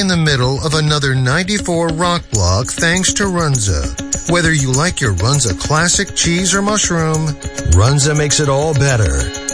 in the middle of another 94 rock block thanks to Runza. Whether you like your Runza classic cheese or mushroom, Runza makes it all better.